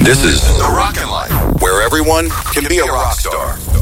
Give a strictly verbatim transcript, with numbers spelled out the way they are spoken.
This is The Rockin' Life, where everyone can be a rock star.